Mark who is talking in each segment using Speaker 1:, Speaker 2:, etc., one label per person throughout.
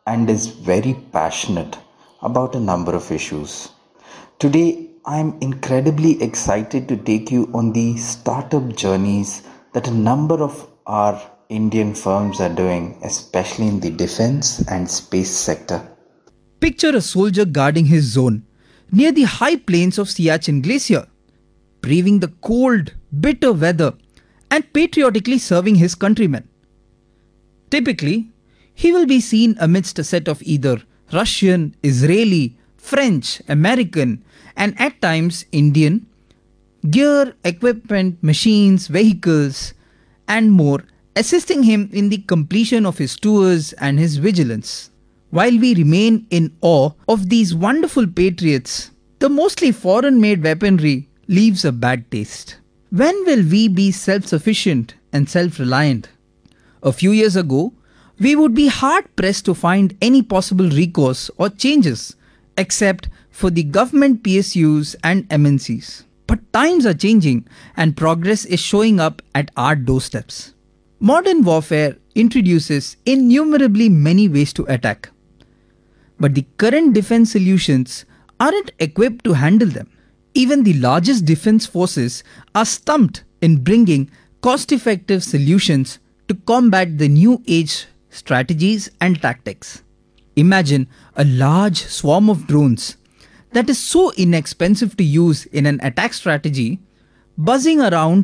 Speaker 1: and is very passionate about a number of issues. Today, I'm incredibly excited to take you on the startup journeys that a number of our Indian firms are doing, especially in the defense and space sector.
Speaker 2: Picture a soldier guarding his zone near the high plains of Siachen Glacier, braving the cold, bitter weather and patriotically serving his countrymen. Typically, he will be seen amidst a set of either Russian, Israeli, French, American, and at times Indian gear, equipment, machines, vehicles, and more, assisting him in the completion of his tours and his vigilance. While we remain in awe of these wonderful patriots, the mostly foreign made weaponry leaves a bad taste. When will we be self sufficient and self reliant? A few years ago, we would be hard pressed to find any possible recourse or changes except for the government PSUs and MNCs. But times are changing and progress is showing up at our doorsteps. Modern warfare introduces innumerably many ways to attack. But the current defense solutions aren't equipped to handle them. Even the largest defense forces are stumped in bringing cost effective solutions to combat the new age strategies and tactics. Imagine a large swarm of drones that is so inexpensive to use in an attack strategy, buzzing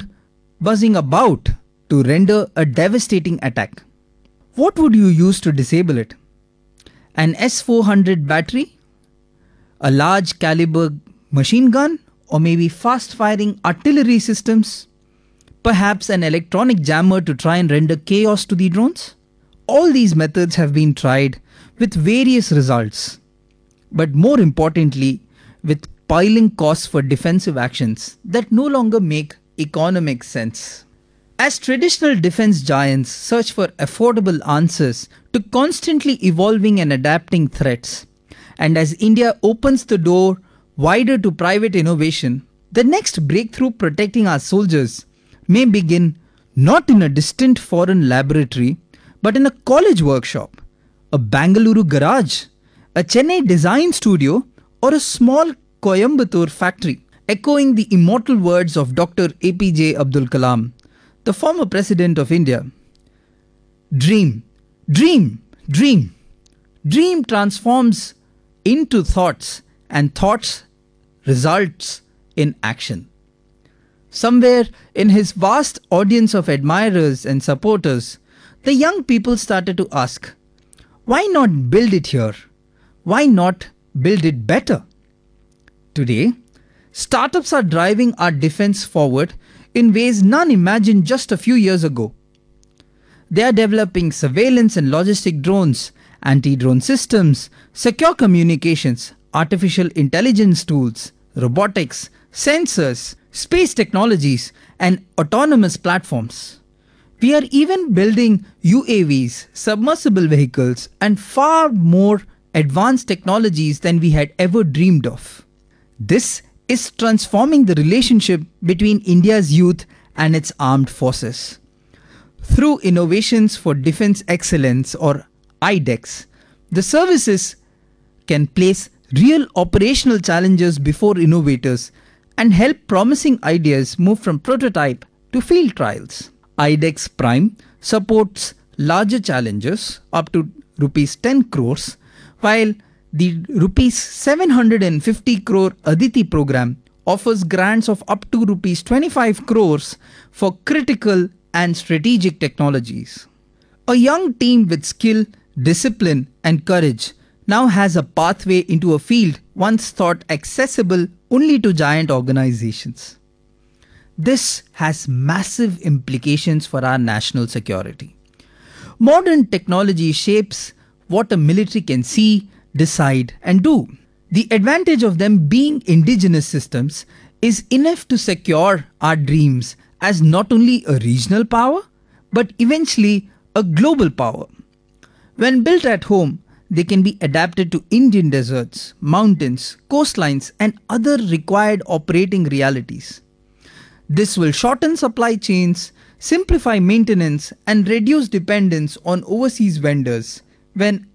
Speaker 2: about to render a devastating attack. What would you use to disable it? An S-400 battery? A large caliber machine gun? Or maybe fast firing artillery systems? Perhaps an electronic jammer to try and render chaos to the drones? All these methods have been tried with various results. But more importantly, with piling costs for defensive actions that no longer make economic sense. As traditional defense giants search for affordable answers to constantly evolving and adapting threats, and as India opens the door wider to private innovation, the next breakthrough protecting our soldiers may begin not in a distant foreign laboratory, but in a college workshop, a Bangalore garage, a Chennai design studio, or a small Coimbatore factory, echoing the immortal words of Dr. APJ Abdul Kalam, the former President of India. Dream, dream, dream. Dream transforms into thoughts, and thoughts results in action. Somewhere in his vast audience of admirers and supporters, the young people started to ask, why not build it here? Why not build it better? Today, startups are driving our defense forward in ways none imagined just a few years ago. They are developing surveillance and logistic drones, anti-drone systems, secure communications, artificial intelligence tools, robotics, sensors, space technologies, and autonomous platforms. We are even building UAVs, submersible vehicles, and far more advanced technologies than we had ever dreamed of. This is transforming the relationship between India's youth and its armed forces. Through innovations for defense excellence or IDEX, the services can place real operational challenges before innovators and help promising ideas move from prototype to field trials. IDEX Prime supports larger challenges up to rupees 10 crores, while the rupees 750 crore Aditi program offers grants of up to rupees 25 crores for critical and strategic technologies. A young team with skill, discipline, and courage now has a pathway into a field once thought accessible only to giant organizations. This has massive implications for our national security. Modern technology shapes what a military can see, decide, and do. The advantage of them being indigenous systems is enough to secure our dreams as not only a regional power, but eventually a global power. When built at home, they can be adapted to Indian deserts, mountains, coastlines, and other required operating realities. This will shorten supply chains, simplify maintenance, and reduce dependence on overseas vendors when